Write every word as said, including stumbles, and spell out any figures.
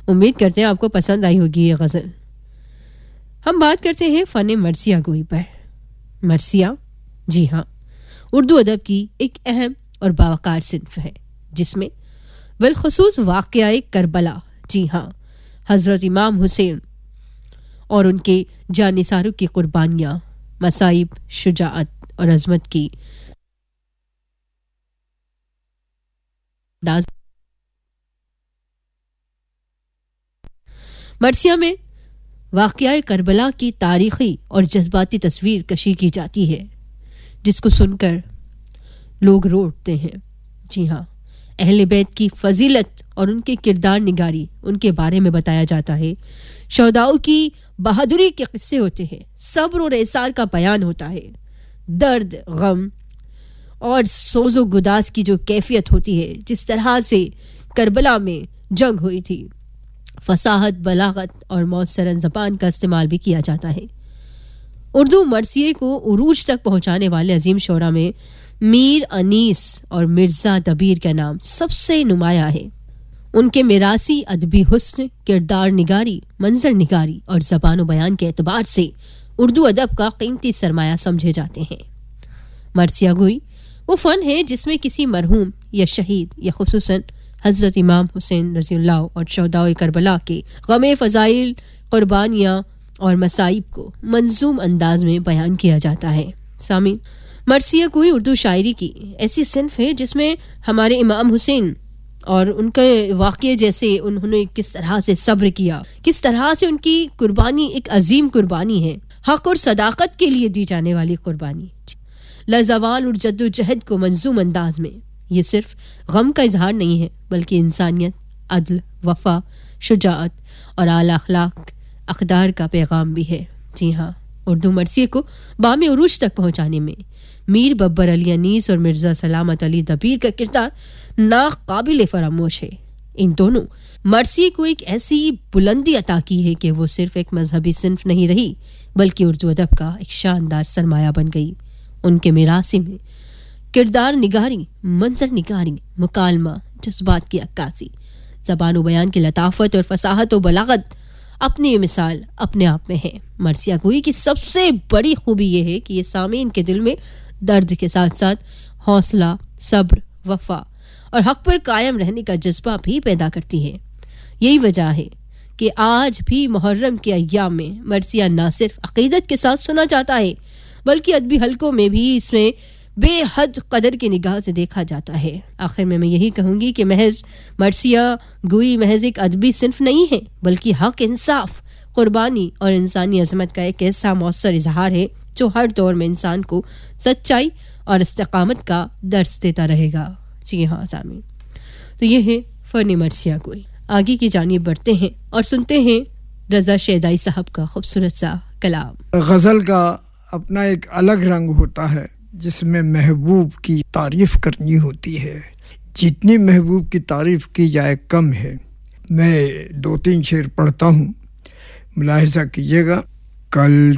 امید کرتے ہیں آپ کو پسند آئی ہوگی یہ غزل. ہم بات کرتے ہیں فن مرثیہ گوئی پر. مرثیہ جی ہاں اردو ادب کی ایک اہم اور باوقار صنف ہے جس میں بالخصوص واقعہ کربلا جی ہاں حضرت امام حسین اور ان کے جانثاروں کی قربانیاں، مصائب، شجاعت اور عظمت کی مرثیہ میں واقعہ کربلا کی تاریخی اور جذباتی تصویر کشی کی جاتی ہے جس کو سن کر لوگ رو اٹھتے ہیں. جی ہاں اہل بیت کی فضیلت اور ان کے کردار نگاری ان کے بارے میں بتایا جاتا ہے. شہداؤں کی بہادری کے قصے ہوتے ہیں، صبر اور ایثار کا بیان ہوتا ہے، درد، غم اور سوز و گداز کی جو کیفیت ہوتی ہے، جس طرح سے کربلا میں جنگ ہوئی تھی. فصاحت، بلاغت اور مؤثر زبان کا استعمال بھی کیا جاتا ہے. اردو مرثیے کو عروج تک پہنچانے والے عظیم شعراء میں میر انیس اور مرزا دبیر کا نام سب سے نمایاں ہے. ان کے میراثی ادبی حسن، کردار نگاری، منظر نگاری اور زبان و بیان کے اعتبار سے اردو ادب کا قیمتی سرمایہ سمجھے جاتے ہیں. مرثیہ گوئی وہ فن ہے جس میں کسی مرحوم یا شہید یا خصوصاً حضرت امام حسین رضی اللہ اور شہداء کربلا کے غم فضائل، قربانیاں اور مصائب کو منظوم انداز میں بیان کیا جاتا ہے. سامعین، مرثیہ گوئی اردو شاعری کی ایسی صنف ہے جس میں ہمارے امام حسین اور ان کے واقعے جیسے انہوں نے کس طرح سے صبر کیا، کس طرح سے ان کی قربانی ایک عظیم قربانی ہے، حق اور صداقت کے لیے دی جانے والی قربانی، لازوال اور جد و جہد کو منظوم انداز میں. یہ صرف غم کا اظہار نہیں ہے بلکہ انسانیت، عدل، وفا، شجاعت اور اعلی اخلاق اقدار کا پیغام بھی ہے. جی ہاں اردو مرثیے کو بام عروج تک پہنچانے میں میر ببر علی انیس اور مرزا سلامت علی دبیر کا کردار ناقابل فراموش ہے. ان دونوں مرثیے کو ایک ایسی بلندی عطا کی ہے کہ وہ صرف ایک مذہبی صنف نہیں رہی بلکہ اردو ادب کا ایک شاندار سرمایہ بن گئی. ان کے میراث میں کردار نگاری، منظر نگاری، مکالمہ، جذبات کی عکاسی، زبان و بیان کی لطافت اور فصاحت و بلاغت اپنی مثال اپنے آپ میں ہے. مرثیہ گوئی کی سب سے بڑی خوبی یہ ہے کہ یہ سامعین کے دل میں درد کے ساتھ ساتھ حوصلہ، صبر، وفا اور حق پر قائم رہنے کا جذبہ بھی پیدا کرتی ہے. یہی وجہ ہے کہ آج بھی محرم کے ایام میں مرثیہ نہ صرف عقیدت کے ساتھ سنا جاتا ہے بلکہ ادبی حلقوں میں بھی اس میں بے حد قدر کی نگاہ سے دیکھا جاتا ہے. آخر میں میں یہی کہوں گی کہ محض مرثیہ گوئی محض ایک ادبی صنف نہیں ہے بلکہ حق، انصاف، قربانی اور انسانی عظمت کا ایک ایسا مؤثر اظہار ہے جو ہر دور میں انسان کو سچائی اور استقامت کا درس دیتا رہے گا. جی ہاں سامعین، تو یہ ہے فن مرثیہ گوئی. آگے کی جانب بڑھتے ہیں اور سنتے ہیں رضا شیدائی صاحب کا خوبصورت سا کلام. غزل کا اپنا ایک الگ رنگ ہوتا ہے جس میں محبوب کی تعریف کرنی ہوتی ہے. جتنی محبوب کی تعریف کی جائے کم ہے. میں دو تین شعر پڑھتا ہوں، ملاحظہ کیجیے گا. کل